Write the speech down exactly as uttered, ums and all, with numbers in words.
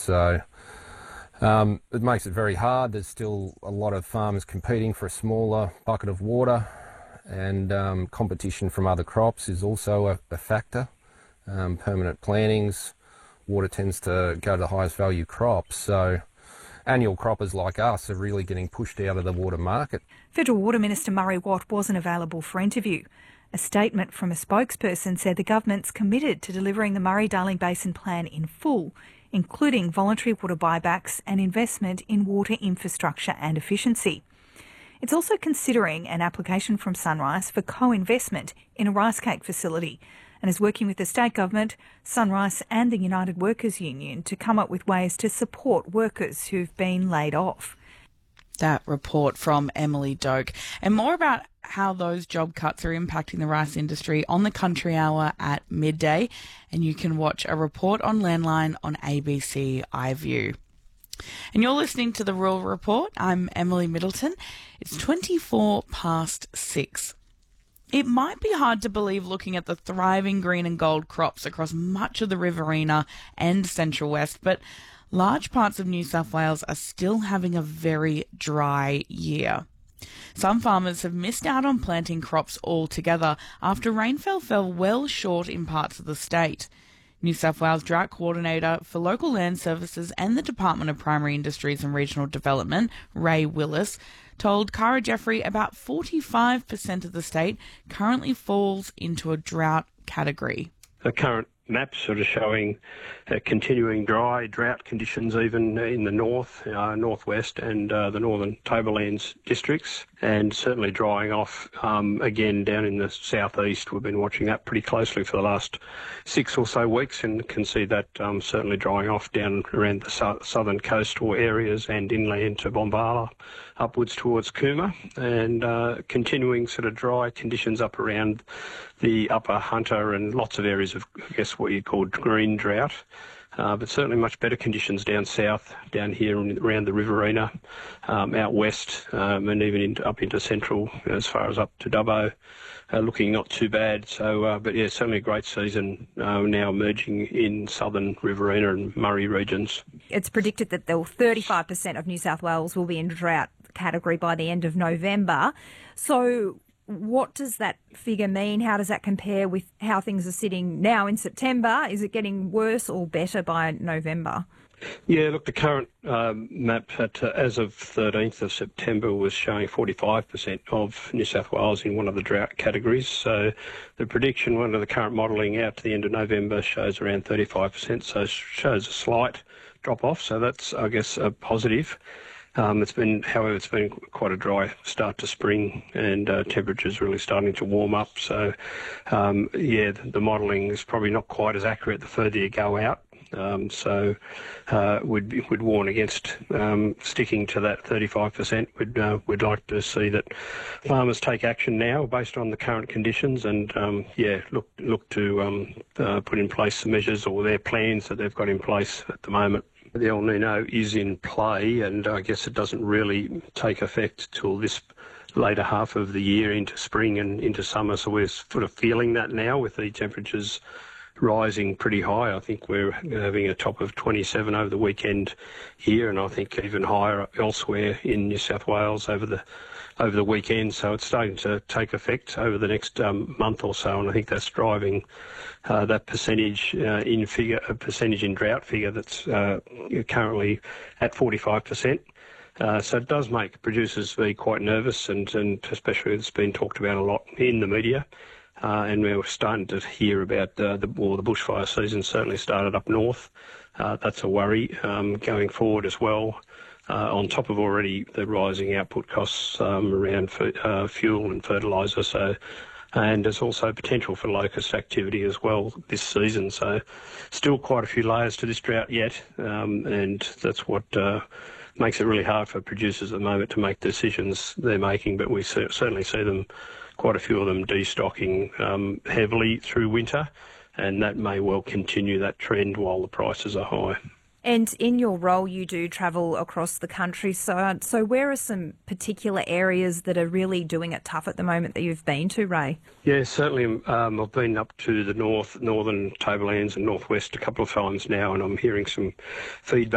So um, it makes it very hard. There's still a lot of farmers competing for a smaller bucket of water, and um, competition from other crops is also a, a factor. Um, permanent plantings, water tends to go to the highest value crops, so annual croppers like us are really getting pushed out of the water market. Federal Water Minister Murray Watt wasn't available for interview. A statement from a spokesperson said the government's committed to delivering the Murray-Darling Basin Plan in full, including voluntary water buybacks and investment in water infrastructure and efficiency. It's also considering an application from Sunrise for co-investment in a rice cake facility, and is working with the state government, Sunrise and the United Workers Union to come up with ways to support workers who've been laid off. That report from Emily Doak. And more about how those job cuts are impacting the rice industry on the Country Hour at midday. And you can watch a report on Landline on A B C iView. And you're listening to the Rural Report. I'm Emily Middleton. It's twenty-four past six. It might be hard to believe looking at the thriving green and gold crops across much of the Riverina and Central West, but large parts of New South Wales are still having a very dry year. Some farmers have missed out on planting crops altogether after rainfall fell well short in parts of the state. New South Wales Drought Coordinator for Local Land Services and the Department of Primary Industries and Regional Development, Ray Willis, told Cara Jeffrey about forty-five percent of the state currently falls into a drought category. The current maps sort of showing uh, continuing dry drought conditions even in the north, uh, northwest and uh, the northern Tablelands districts, and certainly drying off um, again down in the southeast. We've been watching that pretty closely for the last six or so weeks and can see that um, certainly drying off down around the su- southern coastal areas and inland to Bombala, upwards towards Cooma, and uh, continuing sort of dry conditions up around the upper Hunter and lots of areas of, I guess, what you call green drought. Uh, but certainly much better conditions down south, down here around the Riverina, um, out west, um, and even into, up into central, as far as up to Dubbo, uh, looking not too bad. So, uh, but yeah, certainly a great season uh, now emerging in southern Riverina and Murray regions. It's predicted that the thirty-five percent of New South Wales will be in drought category by the end of November. So what does that figure mean? How does that compare with how things are sitting now in September? Is it getting worse or better by November? Yeah, look, the current um, map at, uh, as of thirteenth of September was showing forty-five percent of New South Wales in one of the drought categories. So the prediction under the current modelling out to the end of November shows around thirty-five percent, so it shows a slight drop-off. So that's, I guess, a positive. Um, it's been, however, it's been quite a dry start to spring, and uh, temperatures really starting to warm up. So, um, yeah, the, the modelling is probably not quite as accurate the further you go out. Um, so, uh, we'd would warn against um, sticking to that thirty-five percent. We'd uh, we'd like to see that farmers take action now based on the current conditions, and um, yeah, look look to um, uh, put in place the measures or their plans that they've got in place at the moment. The El Nino is in play, and I guess it doesn't really take effect till this later half of the year into spring and into summer. So we're sort of feeling that now with the temperatures rising pretty high. I think we're having a top of twenty-seven over the weekend here, and I think even higher elsewhere in New South Wales over the over the weekend. So it's starting to take effect over the next um, month or so, and I think that's driving uh, that percentage uh, in figure, a percentage in drought figure that's uh, currently at forty-five percent. Uh, so it does make producers be quite nervous, and, and especially it's been talked about a lot in the media. Uh, and we're starting to hear about uh, the, well, the bushfire season certainly started up north. Uh, that's a worry um, going forward as well, uh, on top of already the rising output costs um, around uh, fuel and fertiliser. So, and there's also potential for locust activity as well this season. So still quite a few layers to this drought yet, um, and that's what uh, makes it really hard for producers at the moment to make decisions they're making. But we certainly see them, quite a few of them, destocking um, heavily through winter, and that may well continue that trend while the prices are high. And in your role, you do travel across the country. So, so where are some particular areas that are really doing it tough at the moment that you've been to, Ray? Yeah, certainly. Um, I've been up to the north, northern Tablelands and northwest a couple of times now, and I'm hearing some feedback